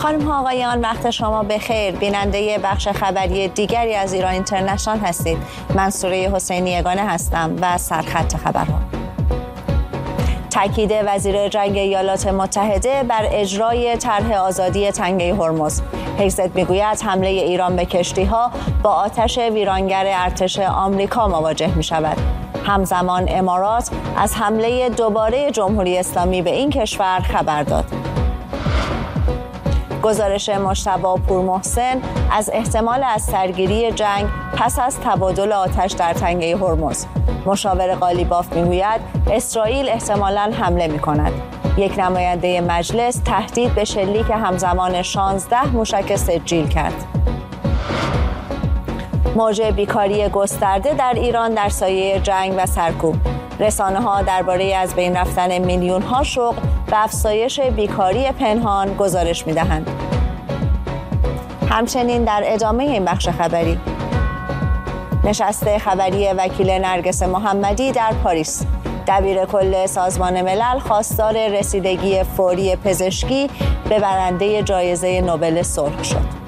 خانم ها آقایان، وقت شما بخیر. بیننده بخش خبری دیگری از ایران اینترنشنال هستید. من سوره حسینی یگانه هستم و سرخط خبرها. تاکید وزیر جنگ ایالات متحده بر اجرای طرح آزادی تنگه هرمز. هگزت میگوید حمله ایران به کشتی‌ها با آتش ویرانگر ارتش آمریکا مواجه می‌شود. همزمان امارات از حمله دوباره جمهوری اسلامی به این کشور خبر داد. گزارش مجتبی پورمحسن از احتمال از سرگیری جنگ پس از تبادل آتش در تنگه هرمز. مشاور قالیباف میگوید اسرائیل احتمالاً حمله می‌کند. یک نماینده مجلس تهدید به شلیک همزمان 16 موشک سجیل کرد. موج بیکاری گسترده در ایران در سایه جنگ و سرکوب. رسانه‌ها درباره از بین رفتن میلیون‌ها شغل و افزایش بیکاری پنهان گزارش می‌دهند. همچنین در ادامه این بخش خبری، نشست خبری وکیل نرگس محمدی در پاریس. دبیرکل سازمان ملل خواستار رسیدگی فوری پزشکی به برنده جایزه نوبل صلح شد.